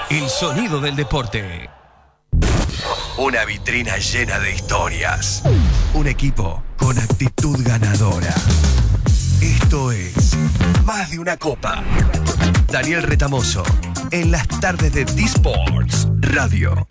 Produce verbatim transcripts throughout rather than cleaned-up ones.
El sonido del deporte. Una vitrina llena de historias. Un equipo con actitud ganadora. Esto es Más de una Copa. Daniel Retamoso, en las tardes de D-Sports Radio.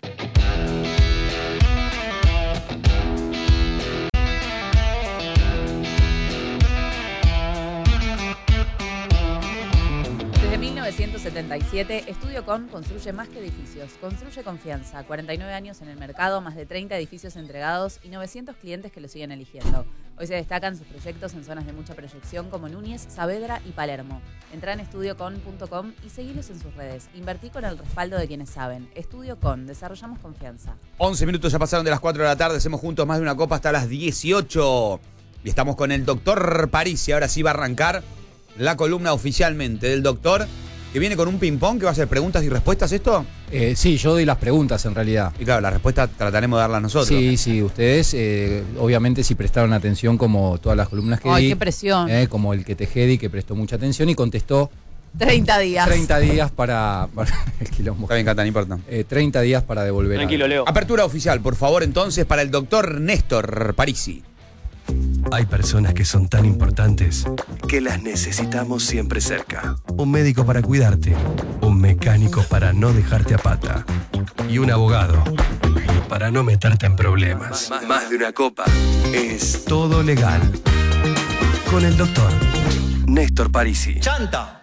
Desde mil novecientos setenta y siete, Estudio Con construye más que edificios. Construye confianza. cuarenta y nueve años en el mercado, más de treinta edificios entregados y novecientos clientes que lo siguen eligiendo. Hoy se destacan sus proyectos en zonas de mucha proyección como Núñez, Saavedra y Palermo. Entrá en estudio con punto com y seguilos en sus redes. Invertí con el respaldo de quienes saben. Estudio Con, desarrollamos confianza. once minutos ya pasaron de las cuatro de la tarde, hacemos juntos Más de una Copa hasta las dieciocho. Y estamos con el doctor Parisi. Ahora sí va a arrancar la columna oficialmente del doctor, que viene con un ping-pong que va a ser preguntas y respuestas, ¿esto? Eh, sí, yo doy las preguntas en realidad. Y claro, la respuesta trataremos de darla nosotros. Sí, sí, ustedes eh, obviamente si prestaron atención como todas las columnas que Ay, di. qué presión. Eh, como el que Tejedi, que prestó mucha atención y contestó treinta días. treinta días para, para el quilombo. Está bien, Cata, no importa. Eh, treinta días para devolver. Tranquilo, algo. Leo. Apertura oficial, por favor, entonces, para el doctor Néstor Parisi. Hay personas que son tan importantes que las necesitamos siempre cerca. Un médico para cuidarte, un mecánico para no dejarte a pata y un abogado para no meterte en problemas. Más de una Copa es todo legal. Con el doctor Néstor Parisi. ¡Chanta!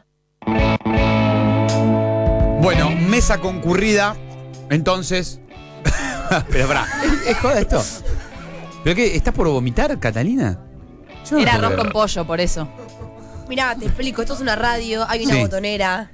Bueno, mesa concurrida, entonces... Pero pará, ¿es joda esto? ¿Pero qué? ¿Estás por vomitar, Catalina? Yo no Era puedo arroz creer. con pollo, por eso. Mirá, te explico, esto es una radio, hay una Sí. botonera.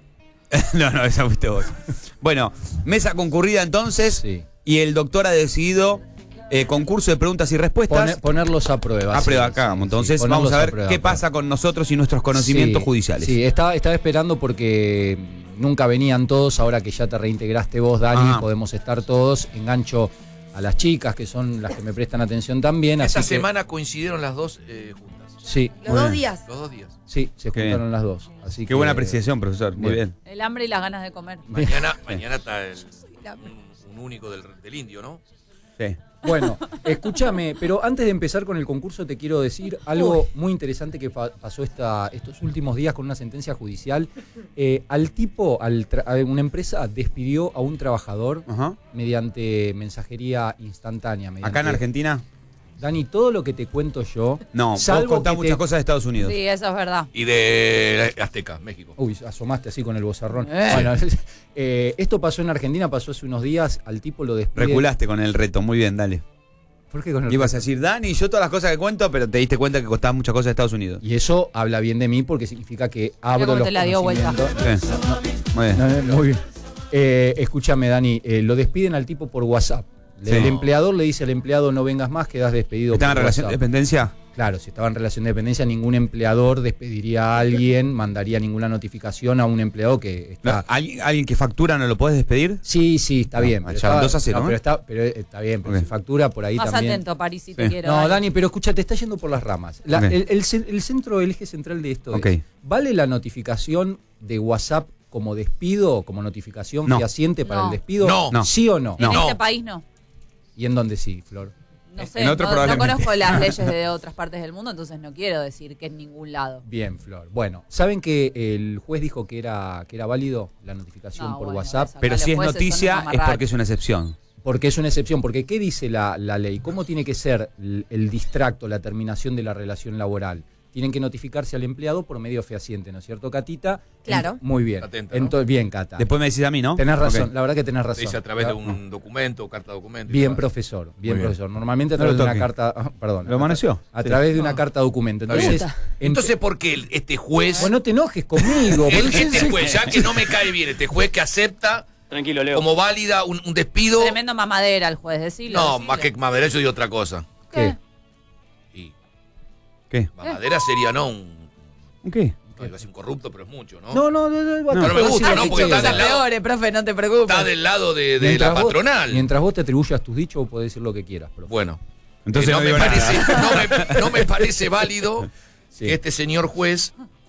No, no, esa fuiste vos. Bueno, mesa concurrida entonces, Sí. y el doctor ha decidido eh, concurso de preguntas y respuestas. Poner- ponerlos a prueba. a sí, prueba sí, acá, sí, entonces sí, vamos ponerlos a ver prueba, qué prueba. pasa con nosotros y nuestros conocimientos Sí, judiciales. Sí, estaba, estaba esperando porque nunca venían todos, ahora que ya te reintegraste vos, Dani, Ah. podemos estar todos. Engancho a las chicas, que son las que me prestan atención también. Esta así que- semana coincidieron las dos eh, juntas. Sí, Los Muy dos bien. días. Los dos días. sí, se Qué juntaron bien. las dos. Así Qué que- buena apreciación, profesor. Muy Bien. bien. El hambre y las ganas de comer. Mañana, mañana está el, un, un único del, del indio, ¿no? Sí. Bueno, escúchame, pero antes de empezar con el concurso te quiero decir algo muy interesante que fa- pasó esta, estos últimos días con una sentencia judicial. Eh, al tipo, al tra- a una empresa despidió a un trabajador Ajá. mediante mensajería instantánea. mediante- ¿Acá en Argentina? Dani, todo lo que te cuento yo, No, vos salvo contás que muchas te- cosas de Estados Unidos. Sí, eso es verdad. Y de Azteca, México. Uy, asomaste así con el bozarrón. Eh. Bueno, eh, esto pasó en Argentina, pasó hace unos días, al tipo lo despide. Reculaste con el reto, muy bien, dale. ¿Por qué con el Ibas a decir, Dani, yo todas las cosas que cuento, pero te diste cuenta que costaban muchas cosas de Estados Unidos. Y eso habla bien de mí porque significa que abro cómo los te la dio vuelta. conocimientos. Sí. Muy bien. No, no, muy bien. Eh, escúchame, Dani, eh, lo despiden al tipo por WhatsApp. Sí. El empleador le dice al empleado no vengas más, quedas despedido ¿Están en por relación de WhatsApp. dependencia? Claro, si estaba en relación de dependencia, ningún empleador despediría a alguien, mandaría ninguna notificación a un empleado que está... ¿Alguien, ¿Alguien que factura no lo puedes despedir? Sí, sí, está bien. Ah, pero ya, estaba- dos a cero, no, ¿eh? pero está, pero está bien, pero Ok. si factura por ahí Más también... atento, París, si te Sí. quiero. No, dale. Dani, pero escucha, te está yendo por las ramas. La- Ok. el, el cen- el centro, el eje central de esto Ok. es, ¿vale la notificación de WhatsApp como despido, como notificación No. fehaciente para No. el despido? No. No. ¿Sí o no? En No. este país no. ¿Y en dónde sí, Flor? No sé, En otro no, no probablemente. conozco las leyes de otras partes del mundo, entonces no quiero decir que en ningún lado. Bien, Flor. Bueno, ¿saben que el juez dijo que era, que era válido la notificación No, por bueno, WhatsApp? esa- Pero Acá si es los jueces son noticia, unos es porque mamarrachos. es una excepción. Porque es una excepción. Porque ¿qué dice la, la ley? ¿Cómo tiene que ser el, el distracto, la terminación de la relación laboral? Tienen que notificarse al empleado por medio fehaciente, ¿no es cierto, Catita? Claro. Ent- Muy bien. Atenta, ¿no? Ento- bien, Cata. Después me decís a mí, ¿no? Tenés razón, Ok. la verdad que tenés Se razón. dice a través de La- un documento, carta documento. y Bien, todo. profesor, bien, Muy bien. profesor. Normalmente a No través lo de una toque. carta, ah, perdón. ¿Lo amaneció? A Sí. través de una carta documento. Está bien. Entonces, Entonces, ¿por qué el- este juez, bueno, no te enojes conmigo. el- porque este sí- juez, ya que no me cae bien, este juez que acepta Tranquilo, Leo. como válida un, un despido? Tremendo mamadera el juez, decilo. No, decilo. más que mamadera, yo digo otra cosa. ¿Qué? Y ¿Qué? mamadera sería no un, ¿Qué? no iba a decir un corrupto, pero es mucho, ¿no? No, no, no, no, No, no me gusta, ¿no? Porque está Cosas del lado- peores, profe, no te preocupes. Está del lado de, de la Mientras vos- patronal. mientras vos te atribuyas tus dichos, podés decir lo que quieras. Profe. Bueno, Entonces eh, no, no, me digo parece, nada. no, me, no me parece válido Sí. que este señor juez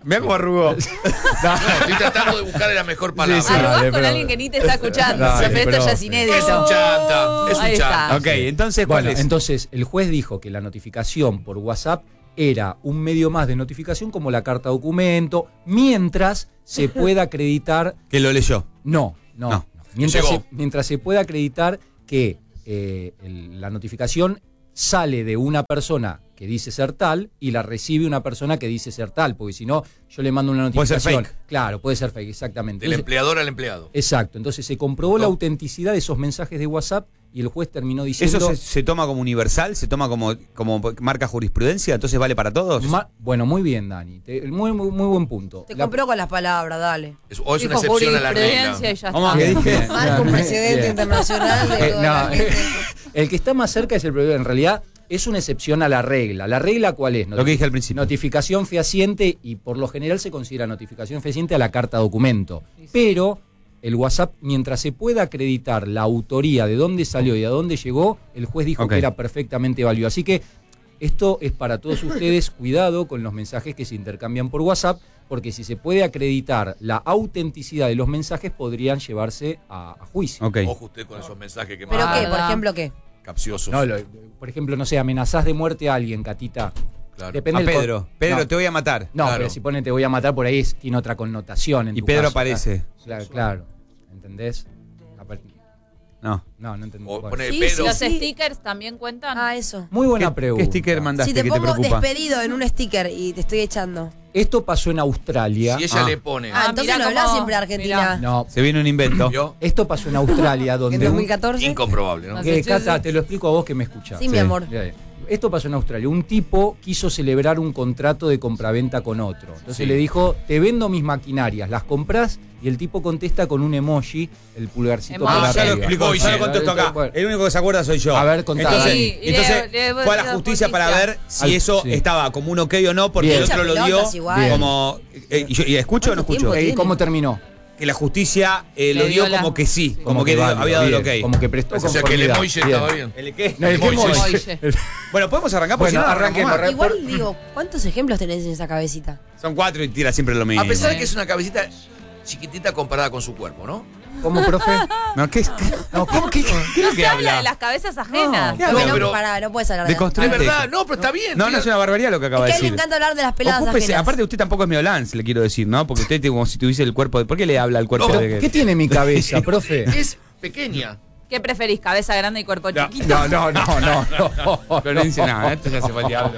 Mirá cómo arrugó. No, estoy tratando de buscar la mejor palabra. Sí, sí. Arrugás Dale, con pero- alguien que ni te está escuchando. Dale, Profe, esto pero- ya es inédito. Es un chanta, es un Ahí está. chanta. Ok, entonces, ¿cuál Bueno, es? entonces el juez dijo que la notificación por WhatsApp era un medio más de notificación como la carta documento, mientras se pueda acreditar. Que lo leyó. No, no. No. no. Mientras, Llegó. se, mientras se pueda acreditar que eh, el- la notificación sale de una persona que dice ser tal y la recibe una persona que dice ser tal, porque si no, yo le mando una Puede ser notificación. fake. Claro, puede ser fake, exactamente. Del Entonces, empleador al empleado. exacto, entonces se comprobó la No. autenticidad de esos mensajes de WhatsApp y el juez terminó diciendo... ¿Eso se, se toma como universal? ¿Se toma como, como marca jurisprudencia? ¿Entonces vale para todos? Ma- bueno, muy bien, Dani. Te- muy, muy, muy buen punto. Te La- compró con las palabras, dale. Es- o es una Dijo excepción a la jurisprudencia regla. y ya ¿Cómo está. que dije? Bien, Marco, un bien, presidente bien. internacional de Eh, toda no, la gente. el que está más cerca es el proveedor. En realidad es una excepción a la regla. ¿La regla cuál es? Lo que dije al principio. Notificación fehaciente, y por lo general se considera notificación fehaciente a la carta documento. Pero el WhatsApp, mientras se pueda acreditar la autoría de dónde salió y a dónde llegó, el juez dijo Ok. que era perfectamente válido. Así que esto es para todos ustedes. Cuidado con los mensajes que se intercambian por WhatsApp, porque si se puede acreditar la autenticidad de los mensajes, podrían llevarse a, a juicio. Ok. Ojo usted con esos mensajes que ¿Pero mandan, qué? Por Ah. ejemplo, ¿qué? capciosos. No, lo- por ejemplo, no sé, amenazás de muerte a alguien, Catita. Claro. Depende A del con- Pedro. Pedro, no, te voy a matar. no, Claro. pero si pone te voy a matar por ahí, es- tiene otra connotación. En Y tu Pedro caso, aparece. Claro, claro. ¿Entendés? Apar- No. No, no entendí. O Bueno. pone Sí, Pedro. ¿Los Sí. stickers también cuentan? Ah, eso. Muy buena ¿Qué, pregunta. ¿Qué sticker mandaste Si te que te pongo preocupa? despedido en un sticker y te estoy echando. Esto pasó en Australia. Si ella Ah. le pone. Ah, Ah, entonces mirá no hablas cómo- siempre de Argentina. No, Se viene un invento. ¿Vio? esto pasó en Australia, En donde un, dos mil catorce. Incomprobable, ¿no? No que, sé, Cata, sí, sí. te lo explico a vos que me escuchás. Sí, mi amor. Bien. Esto pasó en Australia. Un tipo quiso celebrar un contrato de compraventa con otro. Entonces Sí. le dijo, te vendo mis maquinarias, ¿las comprás? Y el tipo contesta con un emoji, el pulgarcito Emoji. para Ah, ya lo arriba. explico, ya lo contesto acá. Bueno. El único que se acuerda soy yo. A ver, contá, Entonces, Dani. Sí, y entonces le- le- fue a la le- justicia para justicia. ver si Al- eso sí. estaba como un ok o no, porque Bien. el otro lo dio Pelotas igual. Bien. como... eh, y, yo- ¿y escucho o no ¿Cuánto escucho? tiempo Eh, tiene? ¿Cómo terminó? Que la justicia eh, Le lo dio dio la- como que sí, como, que válido, había dado el bien, ok. Como que prestó O sea que el conformidad. emoji estaba bien. ¿El qué? No, el Emoji. emoji. Emoji. Bueno, podemos arrancar porque Bueno, si no, no arranquemos, arrancamos más. Igual digo, ¿cuántos ejemplos tenés en esa cabecita? Son cuatro y tira siempre lo mismo. A pesar de que es una cabecita chiquitita comparada con su cuerpo, ¿no? ¿Cómo, profe? No, ¿qué es? No, ¿cómo que? No se habla de las cabezas ajenas. No, No, no, no, pero- pará, no puedes hablar de De eso. Es construir- verdad, no, pero está bien. No, no tira- es una barbaridad lo que acaba Es que de a él le decir. encanta hablar de las peladas Ocúpese, ajenas. aparte usted tampoco es Miolans, le quiero decir, ¿no? Porque usted tiene como si tuviese el cuerpo de... ¿Por qué le habla al cuerpo No, de... ¿Qué tiene mi cabeza, profe? Es pequeña. ¿Qué preferís, cabeza grande y cuerpo No, chiquito? No, no, no, no, no. Florencia, no, esto ya se fue al diablo.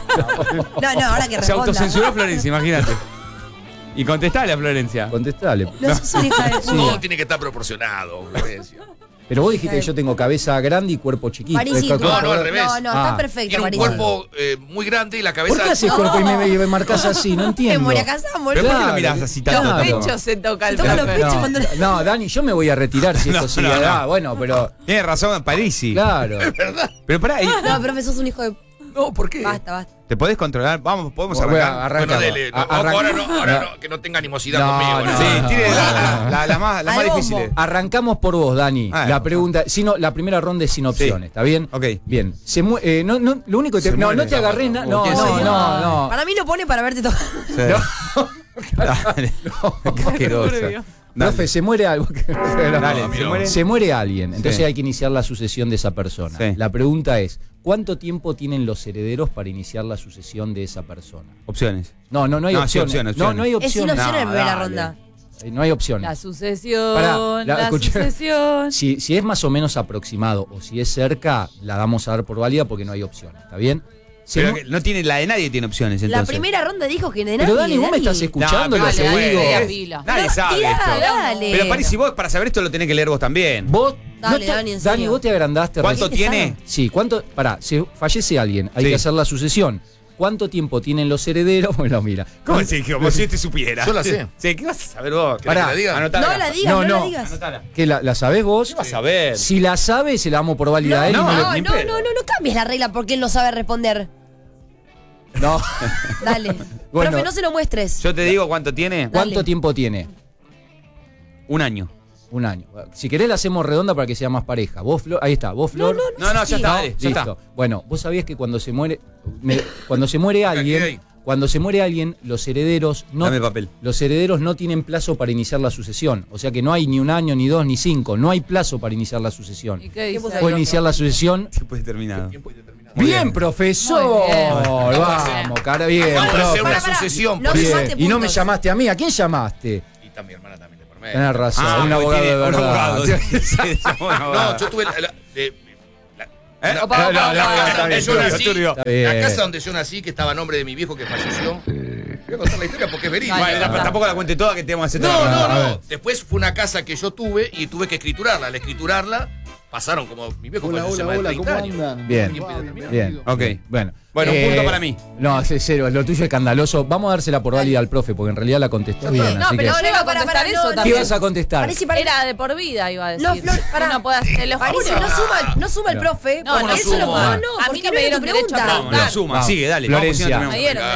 No, no, ahora que Se responda. autocensuró Florencia, imagínate. Y contestale a Florencia. Contestale. No sos una hija de puta. Todo tiene que estar proporcionado, Florencia. Pero vos dijiste que yo tengo cabeza grande y cuerpo chiquito. Parisi, Eh, tu- No, no, al revés. No, no, Ah. está perfecto, Tiene un Parisi. cuerpo eh, muy grande y la cabeza. ¿Por qué haces No. cuerpo y me, y me marcás así? No ¿Qué, entiendo. Moria Casán, boludo? ¿Pero por qué lo Claro, mirás así Los tanto? Claro. pechos se toca el Se toca los profe. pechos No, cuando- no, Dani, yo me voy a retirar si esto No, sigue. no, no. Ah, bueno, pero. Tiene razón, Parisi. Claro. Pero pará, ahí, No, profe, sos un hijo de... No, ¿por qué? Basta, basta. ¿te podés controlar? Vamos, podemos Bueno, arrancar. arranca. Bueno, dele. No, A- ojo, arranca- ahora no, ahora no, que no tenga animosidad No, conmigo. no, ¿no? Sí, no, tire no, la, no. la, la más, la Al más bombo. difícil. Arrancamos por vos, Dani. Ah, la bueno. pregunta, si no, la primera ronda es sin opciones, ¿está bien? Ok. Bien. Se mu- eh, no, no, lo único que te, Se no, muere. no te agarré nada. No, ¿Por qué no, se no, no. Para mí lo pone para verte tocar. Sí. Dale. Qué asquerosa. turbio. Profe, se muere algo. Dale, No, se no. muere. Se muere alguien, entonces Sí. hay que iniciar la sucesión de esa persona. Sí. La pregunta es, ¿cuánto tiempo tienen los herederos para iniciar la sucesión de esa persona? Opciones. No, no, no hay No, sí, opciones. opciones, No, opciones. no hay Es opciones. sin opción No, en primera dale. ronda. Eh, No hay opciones. La sucesión, Pará, la, la- escuché. sucesión. Si, si es más o menos aproximado o si es cerca, la damos a dar por válida porque no hay opciones, ¿está bien? Se Pero mu- que no tiene, la de nadie tiene opciones, La entonces. primera ronda dijo que de nadie. Pero Dani, vos me Dani. estás escuchando No, lo que dale, dale, digo. dale. Es- pila. Nadie No, sabe tirá, esto. dale. Pero París, si vos para saber esto lo tenés que leer vos también. Vos, Dale, no te- Dani, en serio. Dani, vos te agrandaste. ¿Cuánto recién. tiene? Sí, ¿cuánto? Pará, si fallece alguien, hay Sí. que hacer la sucesión. ¿Cuánto tiempo tienen los herederos? Bueno, mira. ¿Cómo así? Como si yo te supiera. Yo la sé. Sí, ¿qué vas a saber vos? ¿Querés que la diga? Anotala. No la digas, No, no, no. la digas. Anotala. ¿Qué, la, la sabés vos? ¿Qué vas a ver? Si la sabe, se la damos por válida a él. y no, me lo- No, ni no, pedo. no, no, no cambies la regla porque él no sabe responder. no. Dale. Bueno. Profe, no se lo muestres. Yo te digo cuánto tiene. ¿Cuánto Dale. tiempo tiene? Un año. Un año. Si querés la hacemos redonda para que sea más pareja. Vos, Flor, ahí está. Vos, Flor. No, no, ya está, dale, ya Listo. está. Bueno, vos sabías que cuando se muere, me- cuando se muere alguien, ahí. Cuando se muere alguien, los herederos no, Dame papel. los herederos no tienen plazo para iniciar la sucesión. O sea que no hay ni un año, ni dos, ni cinco. No hay plazo para iniciar la sucesión. ¿Y qué dice? Puede iniciar la sucesión. Tiempo determinado. Bien, bien. profesor. Muy bien. Vamos, cara, bien. Vamos a profe. hacer una Pará, pará. sucesión. No por me eso. llamaste Bien. Y no me puntos. llamaste a mí. ¿A quién llamaste? Y también, hermana, también de por medio. Tenés razón, Ah, un porque abogado de tiene un verdad. abogado. Sí, sí, un abogado. No, yo tuve la, la- de- la- ¿Eh? la- Opa, opa, la- la opa, casa está donde bien, yo turbio, nací, turbio. Está bien. la casa donde yo nací, que estaba a nombre de mi viejo que falleció. Voy a contar la historia porque es verídica. Ay, Bueno, no, la- no. tampoco la cuente toda que te vamos a hacer No, toda la- no, a ver. no. Después fue una casa que yo tuve y tuve que escriturarla. Al escriturarla pasaron como mi viejo Hola, falleció hola, hace más de hola, treinta ¿cómo años. andan? Bien. ¿Quién puede terminar? Bien. Ok. Bueno. Bueno, un punto para mí. No, es cero, lo tuyo es escandaloso. Vamos a dársela por válida al profe, porque en realidad la contestó bien. No, así pero que... yo iba a Pará, contestar pará, eso no, ¿Qué también. vas a contestar? Parece, parece. Era de por vida, iba a decir. No, Flor, pará. No puedas, te lo juro. Parece, no suma, no suma el No. profe. No, porque no eso no, suma. no, A mí porque no me era dieron tu derecho a pregunta. preguntar. Lo suma, Vamos. sigue, dale. Florencia. Vamos, Me señor, dieron